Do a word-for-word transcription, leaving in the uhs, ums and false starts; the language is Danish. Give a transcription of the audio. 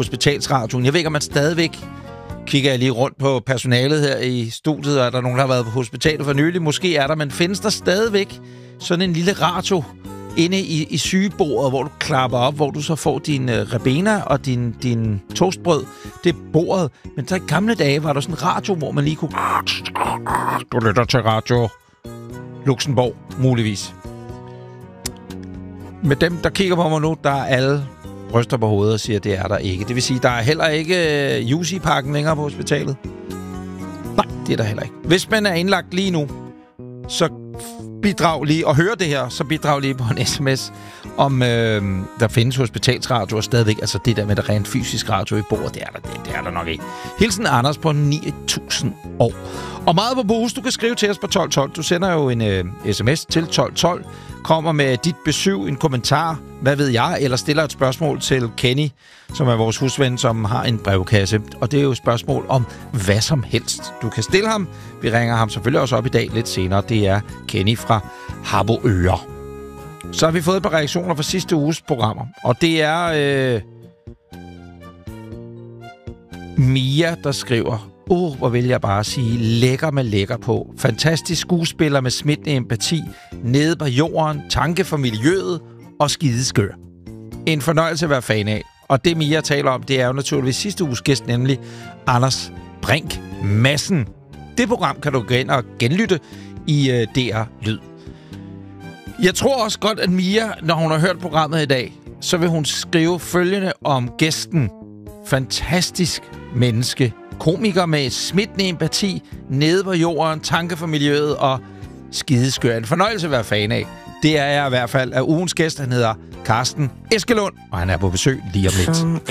hospitalsradioen. Jeg ved ikke, om man stadigvæk kigger jeg lige rundt på personalet her i studiet, og er der nogen, der har været på hospitalet for nylig? Måske er der, men findes der stadigvæk sådan en lille radio inde i, i sygebordet, hvor du klapper op, hvor du så får din uh, Rebena og din, din toastbrød. Det er bordet. Men så i gamle dage var der sådan en radio, hvor man lige kunne... Du lytter til Radio Luxembourg, muligvis. Med dem, der kigger på mig nu, der er alle ryster på hovedet og siger, at det er der ikke. Det vil sige, der er heller ikke uh, U C I-pakken længere på hospitalet. Nej, det er der heller ikke. Hvis man er indlagt lige nu, så bidrag lige, og høre det her, så bidrag lige på en sms, om øh, der findes hospitalsradio og stadigvæk, altså det der med der rent fysisk radio i bordet, det er der, det, det er der nok ikke. Hilsen Anders på ni tusind år. Og meget på boost, du kan skrive til os på tolv tolv. Du sender jo en øh, sms til tolv tolv, kommer med dit besøg, en kommentar, hvad ved jeg, eller stiller et spørgsmål til Kenny, som er vores husven, som har en brevkasse. Og det er jo et spørgsmål om hvad som helst. Du kan stille ham. Vi ringer ham selvfølgelig også op i dag lidt senere. Det er Kenny fra Harboøre. Så har vi fået et par reaktioner fra sidste uges programmer. Og det er øh, Mia, der skriver: Åh, oh, hvor vil jeg bare sige, lækker med lækker på. Fantastisk skuespiller med smittende empati, nede på jorden, tanke for miljøet og skideskør. En fornøjelse at være fan af. Og det Mia taler om, det er jo naturligvis sidste uges gæst, nemlig Anders Brink Madsen. Det program kan du gå ind og genlytte i uh, D R Lyd. Jeg tror også godt, at Mia, når hun har hørt programmet i dag, så vil hun skrive følgende om gæsten. Fantastisk menneske. Komiker med smittende empati, nede på jorden, tanke for miljøet og skideskør. En fornøjelse at være fan af. Det er jeg i hvert fald af ugens gæst. Han hedder Carsten Eskelund, og han er på besøg lige om lidt.